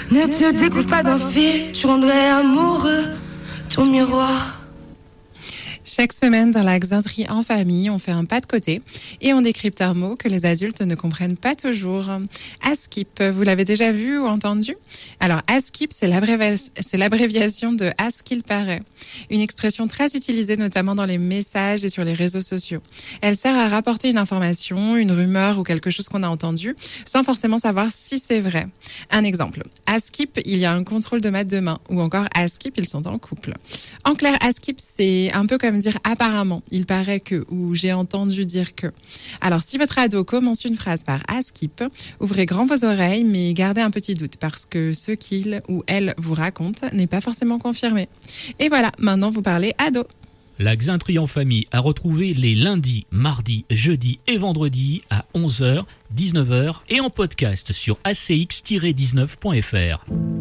Ne te découvre pas d'un fil, tu rendrais amoureux ton miroir. Chaque semaine, dans la Xanterie en famille, on fait un pas de côté et on décrypte un mot que les adultes ne comprennent pas toujours. Askip, vous l'avez déjà vu ou entendu? Alors, Askip, c'est l'abréviation de « à ce qu'il paraît ». Une expression très utilisée notamment dans les messages et sur les réseaux sociaux. Elle sert à rapporter une information, une rumeur ou quelque chose qu'on a entendu, sans forcément savoir si c'est vrai. Un exemple, Askip, il y a un contrôle de maths demain, ou encore Askip, ils sont en couple. En clair, Askip, c'est un peu comme dire apparemment, il paraît que, ou j'ai entendu dire que. Alors, si votre ado commence une phrase par Askip, ouvrez grand vos oreilles, mais gardez un petit doute, parce que ce qu'il ou elle vous raconte n'est pas forcément confirmé. Et voilà, maintenant vous parlez ado. La Xanterie en famille à retrouver les lundis, mardis, jeudis et vendredis à 11h, 19h et en podcast sur acx-19.fr.